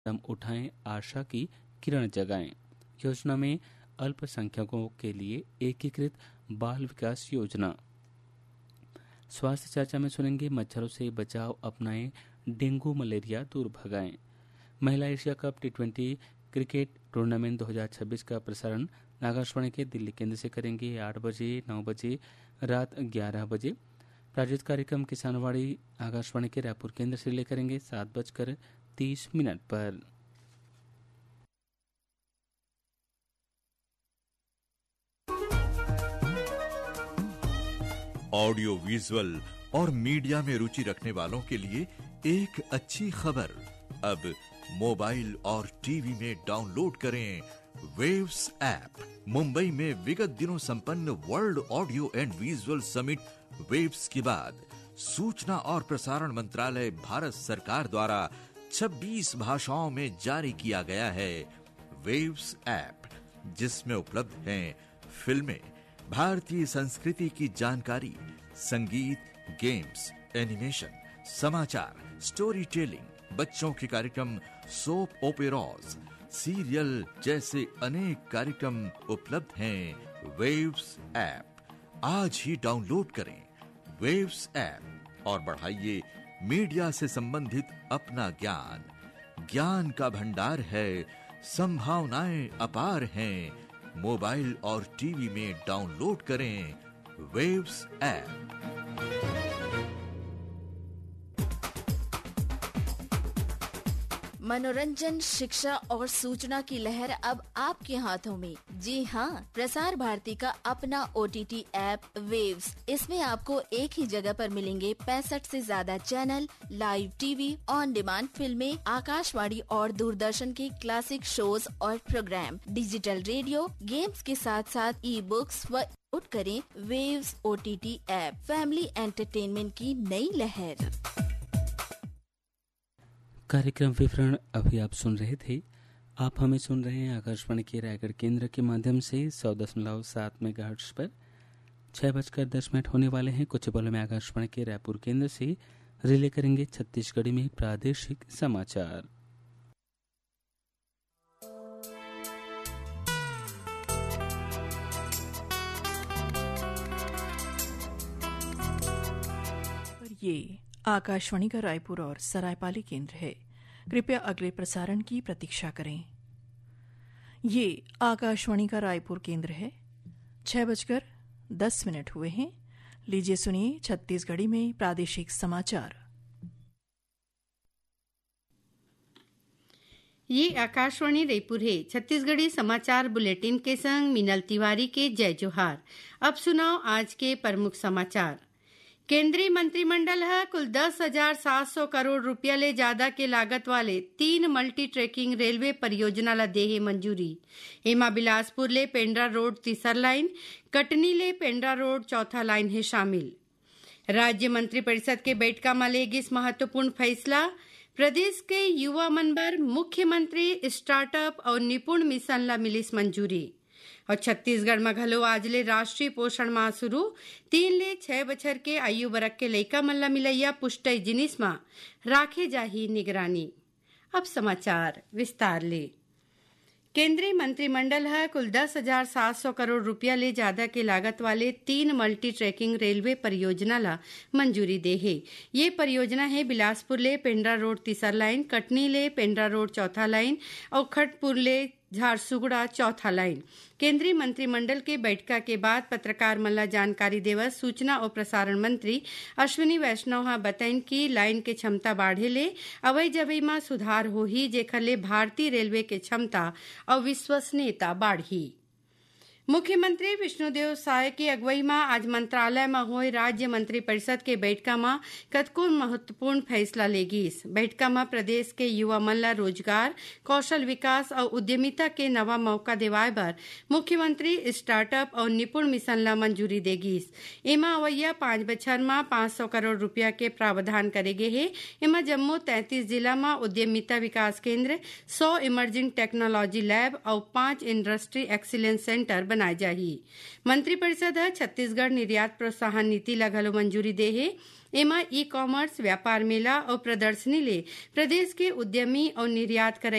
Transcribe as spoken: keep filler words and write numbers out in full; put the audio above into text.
कदम उठाएं, आशा की किरण जगाएं। योजना में अल्पसंख्यकों के लिए एकीकृत बाल विकास योजना। स्वास्थ्य चर्चा में सुनेंगे मच्छरों से बचाव अपनाएं, डेंगू मलेरिया दूर भगाएं। महिला Asia cup T twenty cricket tournament दो हज़ार छब्बीस का प्रसारण आकाशवाणी के दिल्ली केंद्र से करेंगे आठ बजे, नौ बजे, रात ग्यारह बजे। प्रायोजित कार्यक्रम किसानवाड़ी आकाशवाणी के रायपुर केंद्र से ले करेंगे सात बजकर तीस मिनट पर। ऑडियो विजुअल और मीडिया में रुचि रखने वालों के लिए एक अच्छी खबर। अब मोबाइल और टीवी में डाउनलोड करें वेव्स ऐप। मुंबई में विगत दिनों संपन्न world audio and visual summit waves के बाद सूचना और प्रसारण मंत्रालय भारत सरकार द्वारा छब्बीस भाषाओं में जारी किया गया है वेव्स ऐप, जिसमें उपलब्ध हैं फिल्में, भारतीय संस्कृति की जानकारी, संगीत, गेम्स, एनिमेशन, समाचार, स्टोरी टेलिंग, बच्चों के कार्यक्रम, सोप ओपेराज, सीरियल जैसे अनेक कार्यक्रम उपलब्ध हैं वेव्स ऐप। आज ही डाउनलोड करें वेव्स ऐप और बढ़ाइए मीडिया से संबंधित अपना ज्ञान। ज्ञान का भंडार है, संभावनाएं अपार हैं। मोबाइल और टीवी में डाउनलोड करें वेव्स ऐप। मनोरंजन, शिक्षा और सूचना की लहर अब आपके हाथों में। जी हाँ, प्रसार भारती का अपना ओटीटी ऐप वेव्स। इसमें आपको एक ही जगह पर मिलेंगे पैंसठ से ज्यादा channel, live TV, on demand फिल्में, आकाशवाणी और दूरदर्शन के क्लासिक शोज और प्रोग्राम, डिजिटल रेडियो, गेम्स के साथ साथ ई बुक्स व डाउनलोड करें waves OTT app. Family entertainment की नई लहर। कार्यक्रम विवरण अभी आप सुन रहे थे। आप हमें सुन रहे हैं आकाशवाणी के रायगढ़ केंद्र के माध्यम से सौ दशमलव सात मेगाहर्ट्ज पर। छह बजकर दस मिनट होने वाले हैं। कुछ पलों में आकाशवाणी के रायपुर केंद्र से रिले करेंगे छत्तीसगढ़ी में प्रादेशिक समाचार। ये आकाशवाणी का रायपुर और सरायपाली केंद्र है। कृपया अगले प्रसारण की प्रतीक्षा करें। ये आकाशवाणी का रायपुर केंद्र है। छह बजकर दस मिनट हुए हैं। लीजिए सुनिए छत्तीसगढ़ी में प्रादेशिक समाचार। ये आकाशवाणी रायपुर है। छत्तीसगढ़ी समाचार बुलेटिन के संग मिनल तिवारी के जय जोहार। अब सुनाओ आज के प्रमुख समाचार। केंद्रीय मंत्रिमंडल है कुल दस हजार सात सौ करोड़ रुपया ले ज्यादा के लागत वाले तीन मल्टी ट्रैकिंग रेलवे परियोजना ला देहे मंजूरी। एमा बिलासपुर ले पेंड्रा रोड तीसर लाइन, कटनी ले पेंड्रा रोड चौथा लाइन है शामिल। राज्य मंत्रिपरिषद के बैठका में लेगिस महत्वपूर्ण फैसला। प्रदेश के युवा मन बर मुख्यमंत्री स्टार्टअप और निपुण मिशन ला मिलिस मंजूरी। और छत्तीसगढ़ में घलो आज ले राष्ट्रीय पोषण माह शुरू। तीन ले छह बछर के आयु वर्ग के लइका मन ला मिलैया पुष्टि जिनिस में राखे जाही निगरानी। अब समाचार विस्तार ले। केंद्रीय मंत्रिमंडल है कुल दस हजार सात सौ करोड़ रुपया ले ज्यादा के लागत वाले तीन मल्टी ट्रैकिंग रेलवे परियोजना ला मंजूरी दे है। ये परियोजना है बिलासपुर ले पेंड्रा रोड तीसर लाइन, कटनी ले पेंड्रा रोड चौथा लाइन और खड़गपुर ले झारसुगुड़ा चौथा लाइन। केंद्रीय मंत्रिमंडल के बैठका के बाद पत्रकार मन ला जानकारी देवत सूचना और प्रसारण मंत्री अश्विनी वैष्णव हा बताइन कि लाइन के क्षमता बाढ़े ले अवई जवई में सुधार होही, जेखर ले भारतीय रेलवे के क्षमता और विश्वसनीयता बाढ़ी। मुख्यमंत्री विष्णुदेव साय की अगुवाई में आज मंत्रालय में हुए राज्य मंत्रिपरिषद के बैठका में कतको महत्वपूर्ण फैसला लेगिस। बैठका में प्रदेश के युवा मन ला रोजगार, कौशल विकास और उद्यमिता के नवा मौका देवाए बर मुख्यमंत्री स्टार्टअप और निपुण मिशन ला मंजूरी देगिस। एमा अवैया पांच बछर में पांच सौ करोड़ रुपया के प्रावधान करे गे है। एमा जम्मू तैंतीस जिला में उद्यमिता विकास केंद्र, सौ इमर्जिंग टेक्नोलॉजी लैब और पांच इंडस्ट्री एक्सीलेंस सेंटर बनाए जाही। मंत्रिपरिषद छत्तीसगढ़ निर्यात प्रोत्साहन नीति ला घलो मंजूरी दे है। एमा ई कॉमर्स, व्यापार मेला और प्रदर्शनी ले प्रदेश के उद्यमी और निर्यात कर